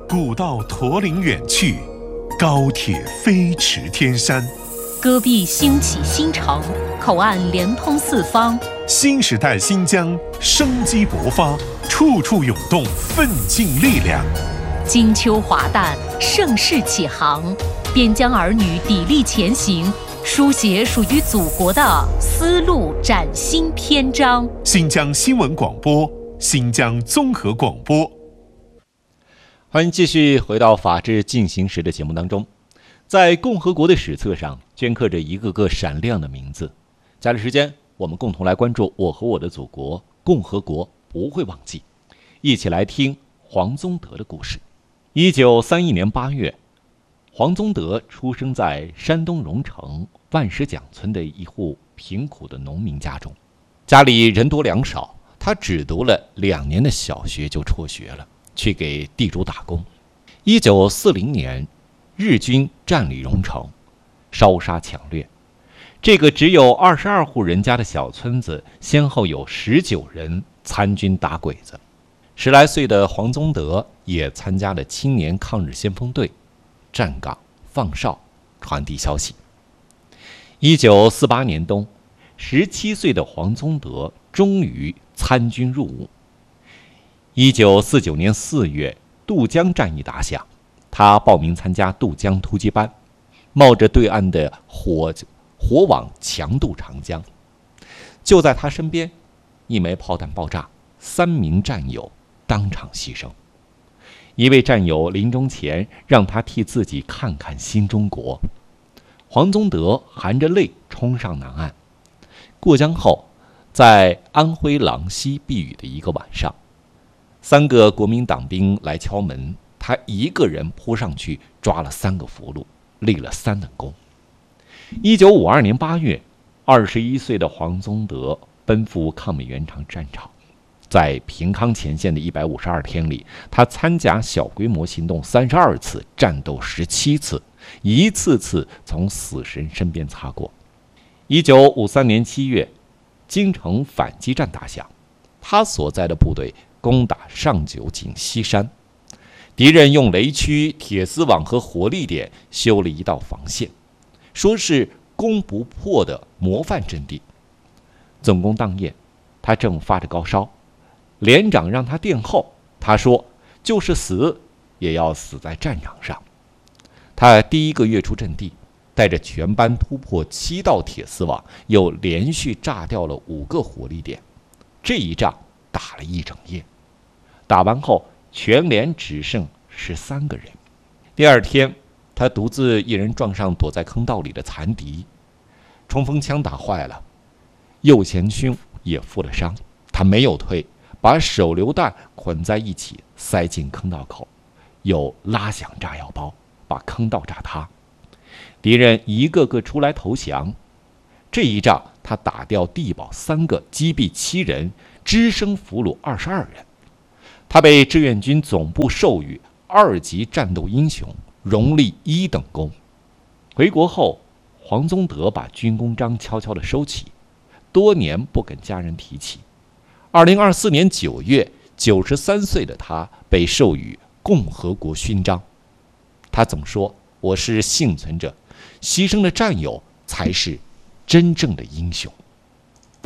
古道驼铃远去，高铁飞驰天山。 戈壁兴起新城，口岸连通四方。 新时代新疆生机勃发，处处涌动奋进力量。 金秋华诞，盛世启航，边疆儿女砥砺前行，书写属于祖国的丝路崭新篇章。 新疆新闻广播，新疆综合广播。 欢迎继续回到《法治进行时》的节目当中。在共和国的史册上镌刻着一个个闪亮的名字。接下来时间，我们共同来关注我和我的祖国，共和国不会忘记。一起来听黄宗德的故事。1931年8月，黄宗德出生在山东荣成万石蒋村的一户贫苦的农民家中。家里人多粮少，他只读了2年的小学就辍学了，去给地主打工。1940年，日军占领荣成，烧杀抢掠。这个只有22户人家的小村子，先后有19人参军打鬼子。10来岁的黄宗德也参加了青年抗日先锋队，站岗放哨，传递消息。1948年冬，17岁的黄宗德终于参军入伍。1949年4月，渡江战役打响，他报名参加渡江突击班，冒着对岸的火网强渡长江。就在他身边，一枚炮弹爆炸，3名战友当场牺牲。一位战友临终前让他替自己看看新中国。黄宗德含着泪冲上南岸。过江后，在安徽郎溪避雨的一个晚上，3个国民党兵来敲门，他一个人扑上去抓了3个俘虏，立了3等功。1952年8月，21岁的黄宗德奔赴抗美援朝战场。在平康前线的152天里，他参加小规模行动32次，战斗17次，一次次从死神身边擦过。1953年7月，京城反击战打响，他所在的部队攻打上九井西山，敌人用雷区、铁丝网和火力点修了一道防线，说是攻不破的模范阵地。总攻当夜，他正发着高烧，连长让他殿后，他说就是死也要死在战场上。他第一个跃出阵地，带着全班突破7道铁丝网，又连续炸掉了5个火力点。这一仗打了一整夜，打完后全连只剩13个人。第二天，他独自一人撞上躲在坑道里的残敌，冲锋枪打坏了，右前胸也负了伤。他没有退，把手榴弹捆在一起塞进坑道口，又拉响炸药包把坑道炸塌。敌人一个个出来投降。这一仗他打掉地保3个，击毙7人，只生俘虏22人。他被志愿军总部授予2级战斗英雄，荣立1等功。回国后，黄宗德把军功章悄悄地收起，多年不跟家人提起。2024年9月，93岁的他被授予共和国勋章。他总说，我是幸存者，牺牲的战友才是真正的英雄。